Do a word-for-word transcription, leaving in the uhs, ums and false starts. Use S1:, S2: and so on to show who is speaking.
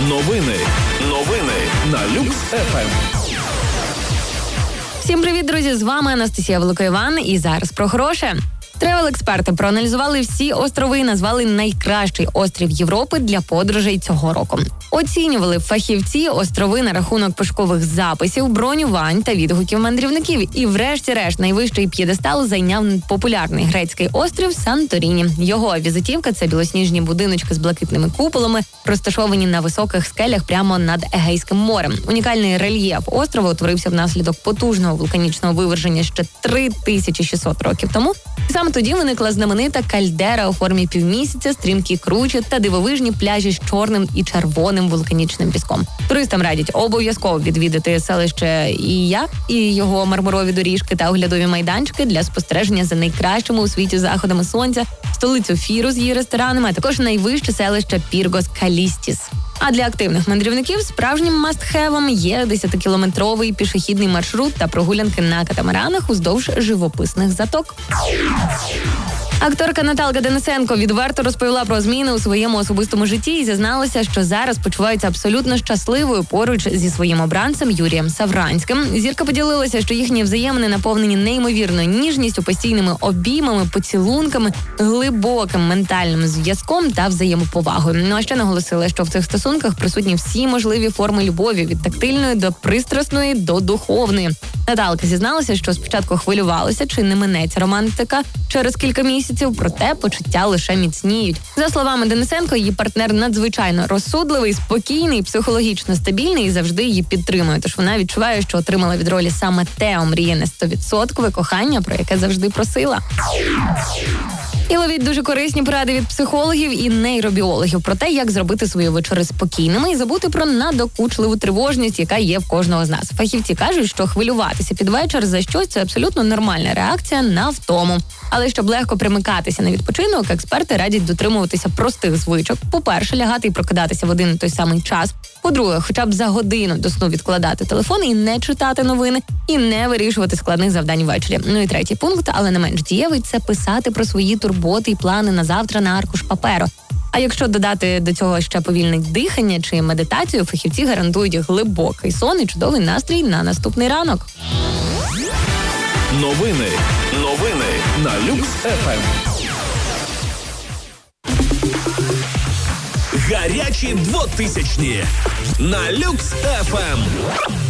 S1: Новини. Новини на Люкс еф ем.
S2: Всім привіт, друзі! З вами Анастасія Великоїван. І зараз про хороше. Тревел-експерти проаналізували всі острови і назвали найкращий острів Європи для подорожей цього року. Оцінювали фахівці острови на рахунок пошукових записів, бронювань та відгуків мандрівників. І врешті-решт найвищий п'єдестал зайняв популярний грецький острів Санторіні. Його візитівка – це білосніжні будиночки з блакитними куполами, розташовані на високих скелях прямо над Егейським морем. Унікальний рельєф острова утворився внаслідок потужного вулканічного виверження ще три тисячі шістсот років тому. Саме тоді виникла знаменита кальдера у формі півмісяця, стрімкі кручі та дивовижні пляжі з чорним і червоним вулканічним піском. Туристам радять обов'язково відвідати селище Ія і його мармурові доріжки та оглядові майданчики для спостереження за найкращими у світі заходами сонця, столицю Фіру з її ресторанами, а також найвище селище Піргос Калістіс. А для активних мандрівників справжнім мастхевом є десятикілометровий пішохідний маршрут та прогулянки на катамаранах уздовж живописних заток. Акторка Наталка Денисенко відверто розповіла про зміни у своєму особистому житті і зізналася, що зараз почувається абсолютно щасливою поруч зі своїм обранцем Юрієм Савранським. Зірка поділилася, що їхні взаємини наповнені неймовірною ніжністю, постійними обіймами, поцілунками, глибоким ментальним зв'язком та взаємоповагою. Ну а ще наголосила, що в цих стосунках присутні всі можливі форми любові, від тактильної до пристрасної до духовної. Наталка зізналася, що спочатку хвилювалася, чи не минеться романтика через кілька місяців, проте почуття лише міцніють. За словами Денисенко, її партнер надзвичайно розсудливий, спокійний, психологічно стабільний і завжди її підтримує. Тож вона відчуває, що отримала від ролі саме те омріяне стовідсоткове кохання, про яке завжди просила. І ловіть дуже корисні поради від психологів і нейробіологів про те, як зробити свої вечори спокійними і забути про надокучливу тривожність, яка є в кожного з нас. Фахівці кажуть, що хвилюватися під вечір за щось – це абсолютно нормальна реакція на втому. Але щоб легко примикатися на відпочинок, експерти радять дотримуватися простих звичок. По-перше, лягати і прокидатися в один і той самий час. По-друге, хоча б за годину до сну відкладати телефон і не читати новини, і не вирішувати складних завдань ввечері. Ну і третій пункт, але не менш дієвий, це писати про свої турботи і плани на завтра на аркуш паперу. А якщо додати до цього ще повільне дихання чи медитацію, фахівці гарантують глибокий сон і чудовий настрій на наступний ранок.
S1: Новини. Новини на Люкс еф ем. Гарячі двотисячні на Люкс еф ем.